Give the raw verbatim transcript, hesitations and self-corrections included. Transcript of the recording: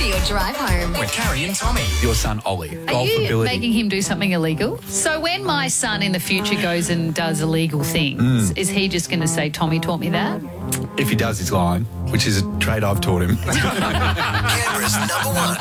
for your drive home. With Carrie and Tommy. Your son, Ollie. Are Golf you ability. making him do something illegal? So when my son in the future goes and does illegal things, Mm. is he just going to say, Tommy taught me that? If he does, he's lying, which is a trait I've taught him. Canberra's number one